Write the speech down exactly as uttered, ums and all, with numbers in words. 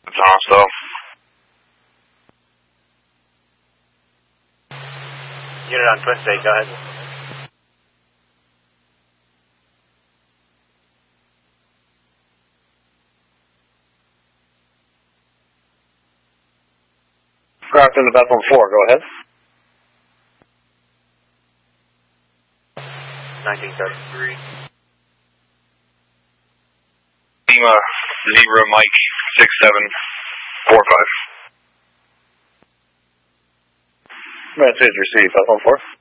It's hostile. Unit on Twin State, go ahead. Craft into Bethel four, go ahead. nineteen thirty-three. Lima, Zebra, Mike, six seven four five. Message received, Bethel four.